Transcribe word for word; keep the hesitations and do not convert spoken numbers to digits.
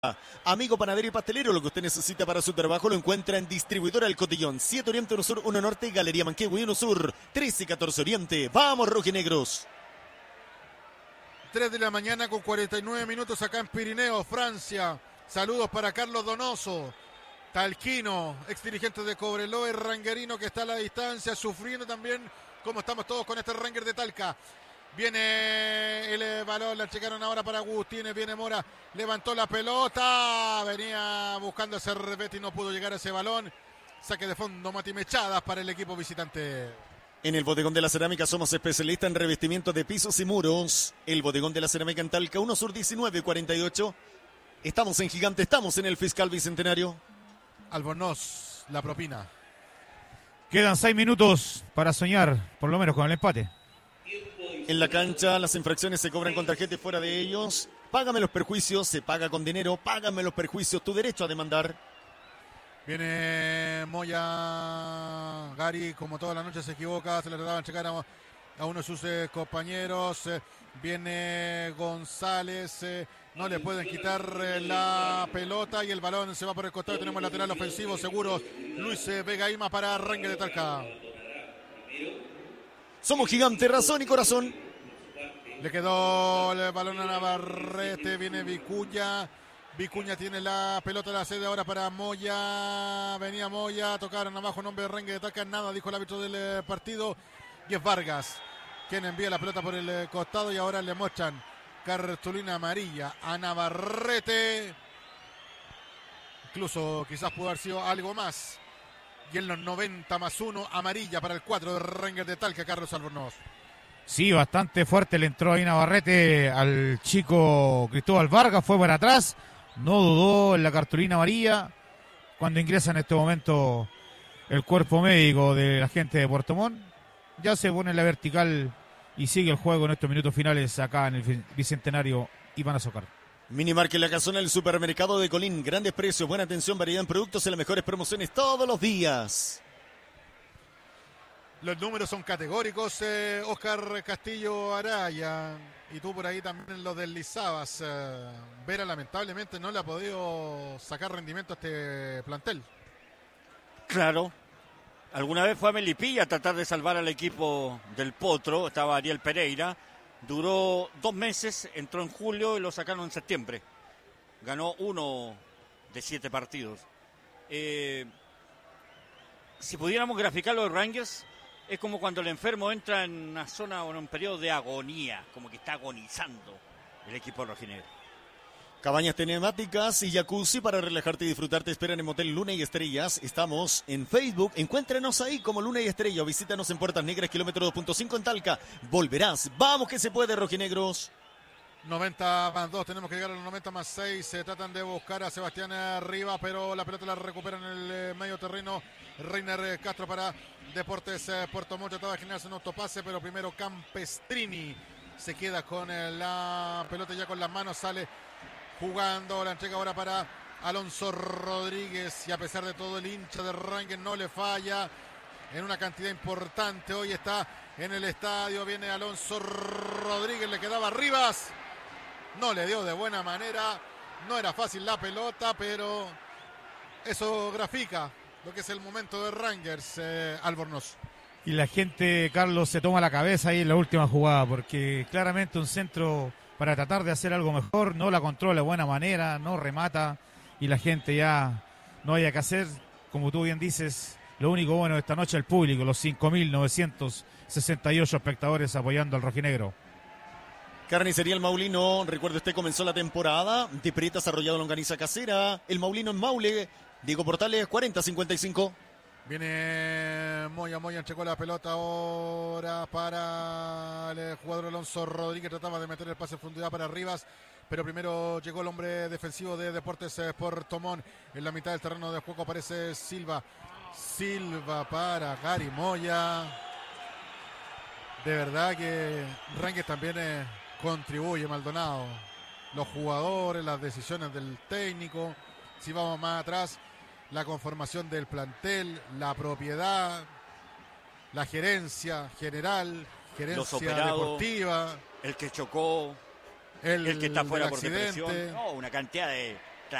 Amigo panadero y pastelero, lo que usted necesita para su trabajo lo encuentra en Distribuidora El Cotillón. siete Oriente, uno Sur, uno Norte, Galería Manquehue, uno Sur, trece y catorce Oriente. ¡Vamos, rojinegros! tres de la mañana con cuarenta y nueve minutos acá en Pirineo, Francia. Saludos para Carlos Donoso, talquino, ex dirigente de Cobreloa, ranguerino que está a la distancia, sufriendo también, como estamos todos con este Ranger de Talca. Viene el balón, la checaron ahora para Agustínez, viene Mora, levantó la pelota, venía buscando ese revete y no pudo llegar a ese balón. Saque de fondo, Mati Mechadas para el equipo visitante. En el Bodegón de la Cerámica somos especialistas en revestimiento de pisos y muros. El Bodegón de la Cerámica en Talca, uno Sur diecinueve cuarenta y ocho. Estamos en Gigante, estamos en el Fiscal Bicentenario. Albornoz, la propina. Quedan seis minutos para soñar, por lo menos con el empate. En la cancha las infracciones se cobran con tarjeta y fuera de ellos. Págame los perjuicios, se paga con dinero. Págame los perjuicios, tu derecho a demandar. Viene Moya, Gary, como toda la noche se equivoca, se le trataban de checar a, a uno de sus eh, compañeros. Eh, viene González, eh, no le pueden quitar eh, la pelota y el balón se va por el costado. Tenemos el lateral ofensivo seguro, Luis eh, Vega Ima para Ranger de Talca. Somos Gigante, razón y corazón. Le quedó el balón a Navarrete, viene Vicuña. Vicuña tiene la pelota, la cede ahora para Moya. Venía Moya, tocaron abajo, nombre de Ranger de Talca, nada, dijo el árbitro del partido. Y es Vargas quien envía la pelota por el costado y ahora le muestran cartulina amarilla a Navarrete. Incluso quizás pudo haber sido algo más. Y en los noventa más uno, amarilla para el cuatro de Ranger de Talca, Carlos Albornoz. Sí, bastante fuerte le entró ahí Navarrete al chico Cristóbal Vargas, fue para atrás, no dudó en la cartulina amarilla. Cuando ingresa en este momento el cuerpo médico de la gente de Puerto Montt, ya se pone en la vertical y sigue el juego en estos minutos finales acá en el Bicentenario Iván Azócar. Minimarket La Casona, el supermercado de Colín. Grandes precios, buena atención, variedad en productos y las mejores promociones todos los días. Los números son categóricos, eh, Oscar Castillo Araya. Y tú por ahí también los deslizabas. Eh, Vera lamentablemente no le ha podido sacar rendimiento a este plantel. Claro. Alguna vez fue a Melipilla a tratar de salvar al equipo del Potro. Estaba Ariel Pereira. Duró dos meses, entró en julio y lo sacaron en septiembre. Ganó uno de siete partidos. Eh, si pudiéramos graficar los Rangers, es como cuando el enfermo entra en una zona o en un periodo de agonía, como que está agonizando el equipo rojinegro. Cabañas temáticas y jacuzzi para relajarte y disfrutar te esperan en Motel Luna y Estrellas. Estamos en Facebook, encuéntrenos ahí como Luna y Estrella o visítanos en Puertas Negras, kilómetro dos punto cinco en Talca. Volverás, vamos que se puede, rojinegros. noventa más dos, tenemos que llegar a los noventa más seis. Se tratan de buscar a Sebastián arriba, pero la pelota la recupera en el eh, medio terreno. Reiner Castro para Deportes eh, Puerto Montt. Trataba de generarse un autopase, pero primero Campestrini se queda con eh, la pelota ya con las manos, sale jugando, la entrega ahora para Alonso Rodríguez y a pesar de todo el hincha de Ranger no le falla en una cantidad importante. Hoy está en el estadio, viene Alonso Rodríguez, le quedaba Rivas, no le dio de buena manera, no era fácil la pelota, pero eso grafica lo que es el momento de Rangers, eh, Albornoz. Y la gente, Carlos, se toma la cabeza ahí en la última jugada, porque claramente un centro para tratar de hacer algo mejor, no la controla de buena manera, no remata, y la gente ya no haya que hacer, como tú bien dices, lo único bueno de esta noche el público, los cinco mil novecientos sesenta y ocho espectadores apoyando al rojinegro. Carnicería El Maulino, recuerde usted, comenzó la temporada de Prietas arrollado longaniza casera. El Maulino en Maule, Diego Portales, cuarenta cincuenta y cinco. Viene Moya, Moya entregó la pelota ahora para el jugador Alonso Rodríguez, trataba de meter el pase en profundidad para Rivas, pero primero llegó el hombre defensivo de Deportes Puerto Montt. En la mitad del terreno de juego aparece Silva, Silva para Gary Moya. De verdad que Rangers también eh, contribuye, Maldonado, los jugadores, las decisiones del técnico. Si vamos más atrás, la conformación del plantel, la propiedad, la gerencia general, gerencia deportiva. El que chocó, el, el que está fuera por accidente. depresión. No, una cantidad de